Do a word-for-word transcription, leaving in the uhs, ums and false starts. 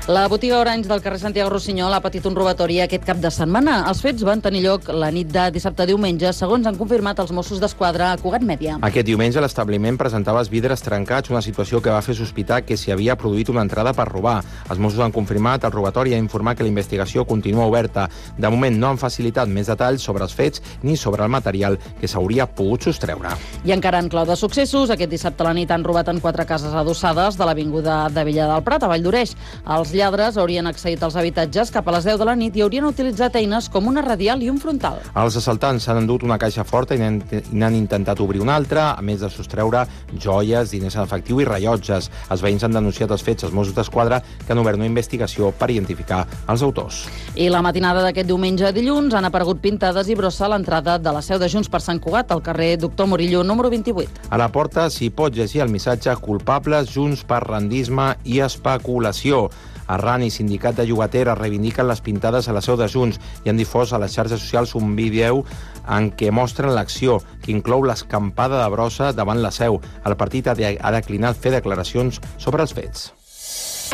La botiga Orange del carrer Santiago Rossinyol ha patit un robatori aquest cap de setmana. Els fets van tenir lloc la nit de dissabte a diumenge, segons han confirmat els Mossos d'Esquadra a Cugat Mèdia. Aquest diumenge l'establiment presentava els vidres trencats, una situació que va fer sospitar que s'hi havia produït una entrada per robar. Els Mossos han confirmat el robatori i han informat que la investigació continua oberta. De moment no han facilitat més detalls sobre els fets ni sobre el material que s'hauria pogut sostreure. I encara en clau de successos, aquest dissabte a la nit han robat en quatre cases adossades de l'avinguda de Vella del Prat, a Vall d'Oreix. Els lladres haurien accedit als habitatges cap a les deu de la nit i haurien utilitzat eines com una radial i un frontal. Els assaltants s'han endut una caixa forta i n'han intentat obrir una altra, a més de sostreure joies, diners en efectiu i rellotges. Els veïns han denunciat els fets als Mossos d'Esquadra, que han obert una investigació per identificar els autors. I la matinada d'aquest diumenge a dilluns han aparegut pintades i brossa a l'entrada de la seu de Junts per Sant Cugat, al carrer Doctor Murillo, número vint-i-vuit. A la porta s'hi pot llegir el missatge "Culpables Junts per rendisme i especulació". Arran i Sindicat de Llogateres reivindiquen les pintades a la seu de Junts i han difós a les xarxes socials un vídeo en què mostren l'acció, que inclou l'escampada de brossa davant la seu. El partit ha declinat fer declaracions sobre els fets.